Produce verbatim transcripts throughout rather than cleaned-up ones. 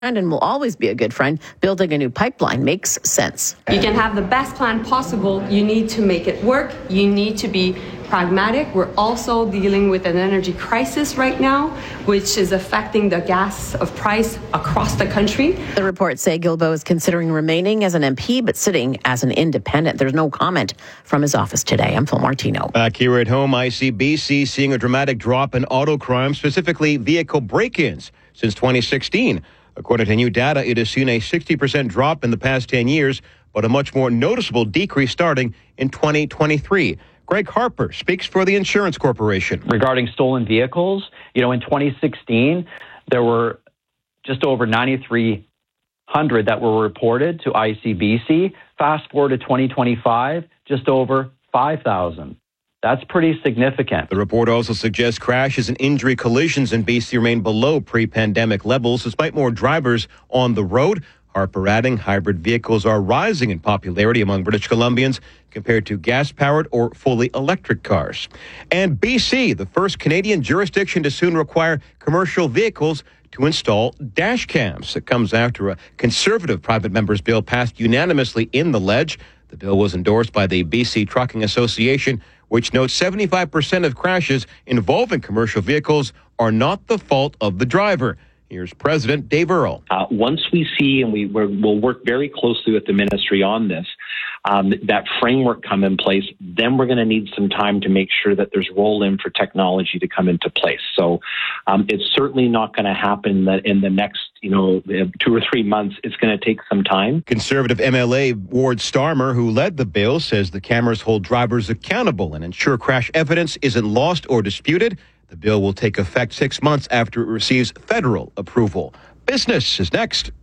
And will always be a good friend. Building a new pipeline makes sense. You can have the best plan possible. You need to make it work. You need to be pragmatic. We're also dealing with an energy crisis right now, which is affecting the gas of price across the country. The reports say Guilbeault is considering remaining as an M P, but sitting as an independent. There's no comment from his office today. I'm Phil Martino. Back here at home, I C B C seeing a dramatic drop in auto crime, specifically vehicle break-ins, since twenty sixteen. According to new data, it has seen a sixty percent drop in the past ten years, but a much more noticeable decrease starting in twenty twenty-three. Greg Harper speaks for the Insurance Corporation. Regarding stolen vehicles, you know, in twenty sixteen, there were just over ninety-three hundred that were reported to I C B C. Fast forward to twenty twenty-five, just over five thousand. That's pretty significant. The report also suggests crashes and injury collisions in B C remain below pre-pandemic levels, despite more drivers on the road. Harper adding hybrid vehicles are rising in popularity among British Columbians compared to gas-powered or fully electric cars. And B C, the first Canadian jurisdiction to soon require commercial vehicles to install dash cams. It comes after a Conservative private member's bill passed unanimously in the Ledge. The bill was endorsed by the B C Trucking Association, which notes seventy-five percent of crashes involving commercial vehicles are not the fault of the driver. Here's President Dave Earle. Uh, once we see, and we we're, we'll work very closely with the ministry on this, um, that framework come in place, then we're going to need some time to make sure that there's roll-in for technology to come into place. So um, it's certainly not going to happen that in the next, you know, two or three months. It's going to take some time. Conservative M L A Ward Starmer, who led the bill, says the cameras hold drivers accountable and ensure crash evidence isn't lost or disputed. The bill will take effect six months after it receives federal approval. Business is next.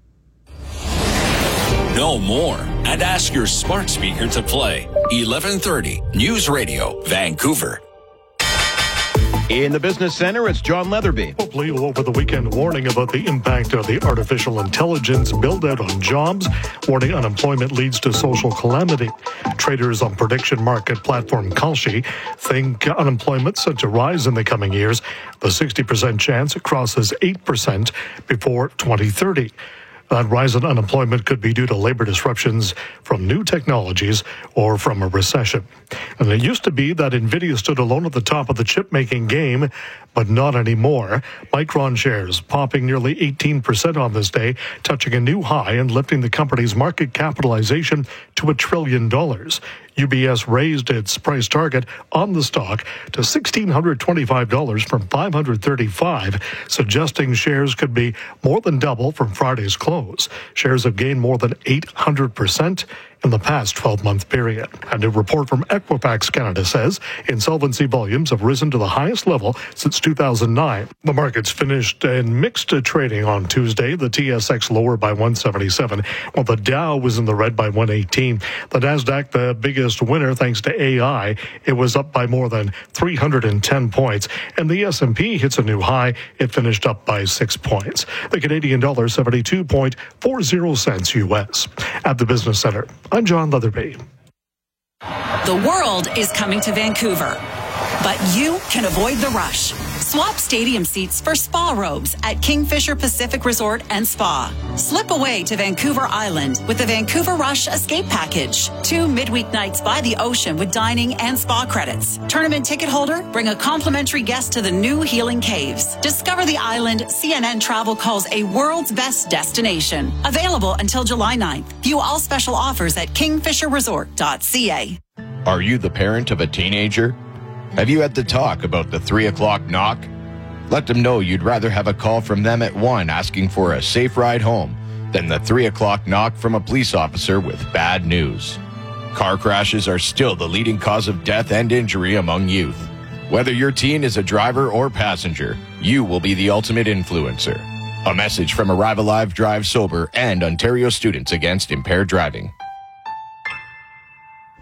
Know more and ask your smart speaker to play. eleven thirty News Radio, Vancouver. In the Business Center, it's John Leatherby. Hope Leo over the weekend warning about the impact of the artificial intelligence build-out on jobs, warning unemployment leads to social calamity. Traders on prediction market platform Kalshi think unemployment set to rise in the coming years. The sixty percent chance it crosses eight percent before twenty thirty. That rise in unemployment could be due to labor disruptions from new technologies or from a recession. And it used to be that NVIDIA stood alone at the top of the chip-making game, but not anymore. Micron shares popping nearly eighteen percent on this day, touching a new high and lifting the company's market capitalization to a trillion dollars. U B S raised its price target on the stock to one thousand six hundred twenty-five dollars from five hundred thirty-five dollars, suggesting shares could be more than double from Friday's close. Shares have gained more than eight hundred percent in the past twelve-month period. And a report from Equifax Canada says insolvency volumes have risen to the highest level since two thousand nine. The markets finished in mixed trading on Tuesday. The T S X lower by one seventy-seven, while the Dow was in the red by one eighteen. The Nasdaq, the biggest winner thanks to A I, it was up by more than three hundred ten points. And the S and P hits a new high. It finished up by six points. The Canadian dollar seventy-two point four zero cents U S. At the Business Center, I'm John Leatherby. The world is coming to Vancouver, but you can avoid the rush. Swap stadium seats for spa robes at Kingfisher Pacific Resort and Spa. Slip away to Vancouver Island with the Vancouver Rush Escape Package. Two midweek nights by the ocean with dining and spa credits. Tournament ticket holder, bring a complimentary guest to the new Healing Caves. Discover the island C N N Travel calls a world's best destination. Available until July ninth. View all special offers at kingfisher resort dot c a. Are you the parent of a teenager? Have you had the talk about the three o'clock knock? Let them know you'd rather have a call from them at one asking for a safe ride home than the three o'clock knock from a police officer with bad news. Car crashes are still the leading cause of death and injury among youth. Whether your teen is a driver or passenger, you will be the ultimate influencer. A message from Arrive Alive, Drive Sober and Ontario Students Against Impaired Driving.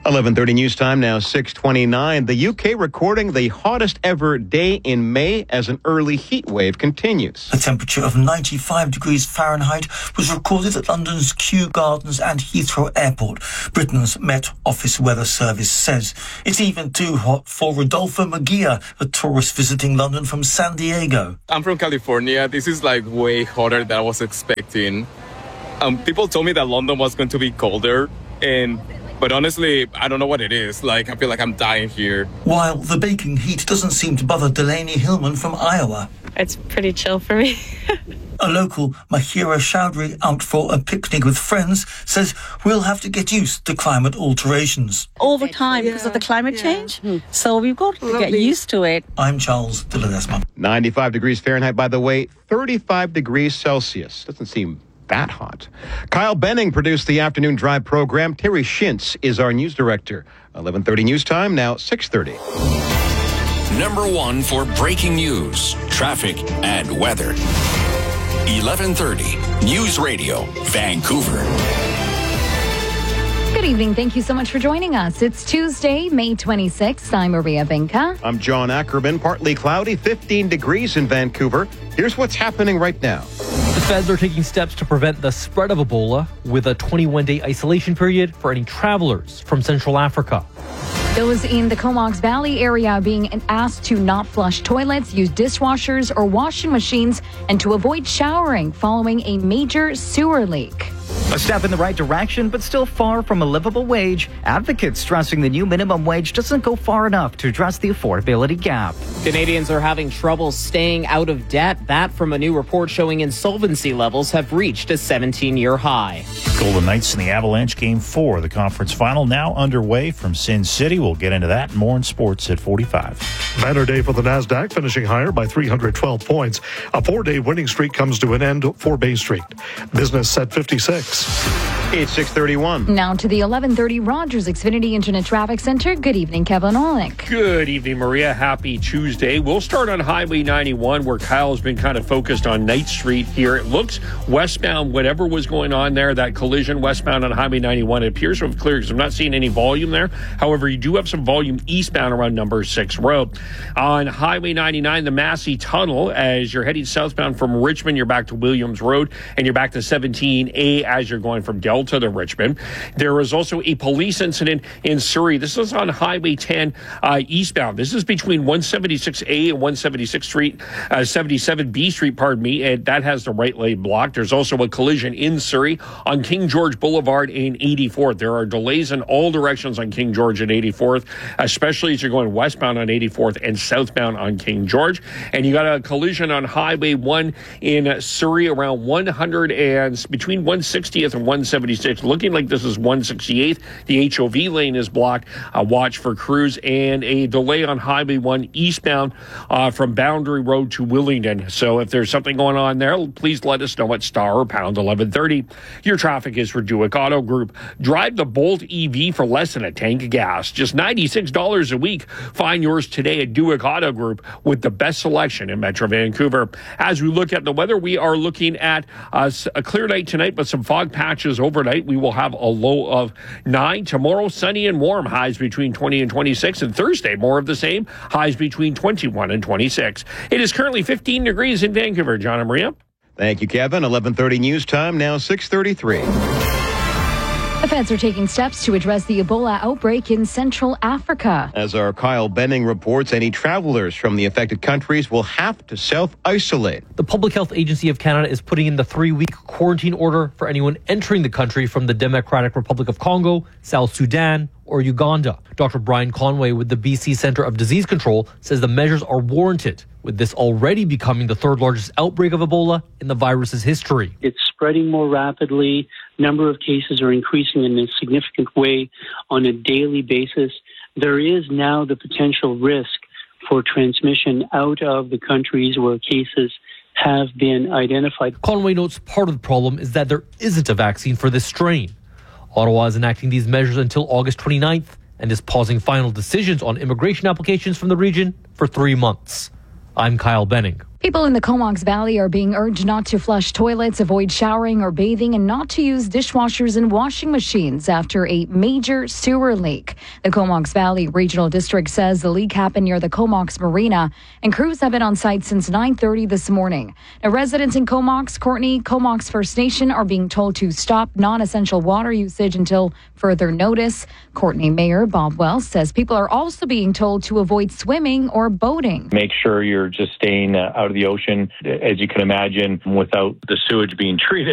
eleven thirty news time now, six twenty-nine. The U K recording the hottest ever day in May as an early heat wave continues. A temperature of ninety-five degrees Fahrenheit was recorded at London's Kew Gardens and Heathrow Airport. Britain's Met Office Weather Service says it's even too hot for Rodolfo Magia, a tourist visiting London from San Diego. I'm from California. This is like way hotter than I was expecting. Um, people told me that London was going to be colder, and but honestly, I don't know what it is. Like, I feel like I'm dying here. While the baking heat doesn't seem to bother Delaney Hillman from Iowa. It's pretty chill for me. A local, Mahira Chowdhury, out for a picnic with friends, says we'll have to get used to climate alterations. Over time, yeah, because of the climate yeah. change. Hmm. So we've got to Lovely. get used to it. I'm Charles de Ledesma. ninety-five degrees Fahrenheit, by the way, thirty-five degrees Celsius. Doesn't seem that hot. Kyle Benning produced the afternoon drive program. Terry Shintz is our news director. eleven thirty news time, now six thirty. Number one for breaking news, traffic, and weather. eleven thirty News Radio, Vancouver. Good evening. Thank you so much for joining us. It's Tuesday, May twenty-sixth. I'm Maria Vinca. I'm John Ackerman. Partly cloudy, fifteen degrees in Vancouver. Here's what's happening right now. The feds are taking steps to prevent the spread of Ebola with a twenty-one day isolation period for any travelers from Central Africa. Those in the Comox Valley area being asked to not flush toilets, use dishwashers or washing machines, and to avoid showering following a major sewer leak. A step in the right direction, but still far from a livable wage. Advocates stressing the new minimum wage doesn't go far enough to address the affordability gap. Canadians are having trouble staying out of debt. That from a new report showing insolvency levels have reached a seventeen-year high. Golden Knights in the Avalanche Game four, the conference final now underway from Sin City. We'll get into that and more in sports at forty-five. Banner day for the NASDAQ, finishing higher by three hundred twelve points. A four-day winning streak comes to an end for Bay Street. Business at fifty-six. It's six thirty-one. Now to the eleven thirty Rogers Xfinity Internet Traffic Center. Good evening, Kevin Olick. Good evening, Maria. Happy Tuesday. We'll start on Highway ninety-one, where Kyle's been kind of focused on Knight Street here. It looks westbound, whatever was going on there, that collision westbound on Highway ninety-one, it appears to have cleared because I'm not seeing any volume there. However, you do have some volume eastbound around number six Road. On Highway ninety-nine, the Massey Tunnel, as you're heading southbound from Richmond, you're back to Williams Road, and you're back to seventeen A as you're going from Delta to Richmond. There was also a police incident in Surrey. This is on Highway ten uh, eastbound. This is between one seventy-six A and one seventy-six Street, uh, seventy-seven B Street, pardon me, and that has the right lane blocked. There's also a collision in Surrey on King George Boulevard and eighty-fourth. There are delays in all directions on King George and eighty-fourth, especially as you're going westbound on eighty-fourth and southbound on King George. And you got a collision on Highway one in Surrey around one hundred and between one sixtieth and one seventy-six. Looking like this is one sixty-eighth. The H O V lane is blocked. Uh, watch for crews, and a delay on Highway one eastbound uh, from Boundary Road to Willingdon. So if there's something going on there, please let us know at star or pound eleven thirty. Your traffic is for Duick Auto Group. Drive the Bolt E V for less than a tank of gas. Just ninety-six dollars a week. Find yours today at Duick Auto Group with the best selection in Metro Vancouver. As we look at the weather, we are looking at uh, a clear night tonight, but some fog patches overnight. We will have a low of nine. Tomorrow, sunny and warm, highs between twenty and twenty-six. And Thursday, more of the same, highs between twenty-one and twenty-six. It is currently fifteen degrees in Vancouver. John and Maria. Thank you, Kevin. eleven thirty news time, now six thirty-three. The feds are taking steps to address the Ebola outbreak in Central Africa. As our Kyle Benning reports, any travelers from the affected countries will have to self-isolate. The Public Health Agency of Canada is putting in the three-week quarantine order for anyone entering the country from the Democratic Republic of Congo, South Sudan, or Uganda. Doctor Brian Conway with the B C Centre of Disease Control says the measures are warranted, with this already becoming the third largest outbreak of Ebola in the virus's history. It's spreading more rapidly. Number of cases are increasing in a significant way on a daily basis. There is now the potential risk for transmission out of the countries where cases have been identified. Conway notes part of the problem is that there isn't a vaccine for this strain. Ottawa is enacting these measures until August twenty-ninth and is pausing final decisions on immigration applications from the region for three months. I'm Kyle Benning. People in the Comox Valley are being urged not to flush toilets, avoid showering or bathing, and not to use dishwashers and washing machines after a major sewer leak. The Comox Valley Regional District says the leak happened near the Comox Marina, and crews have been on site since nine thirty this morning. Now, residents in Comox, Courtney, Comox First Nation are being told to stop non-essential water usage until further notice. Courtney Mayor Bob Wells says people are also being told to avoid swimming or boating. Make sure you're just staying uh, out of the ocean, as you can imagine, without the sewage being treated.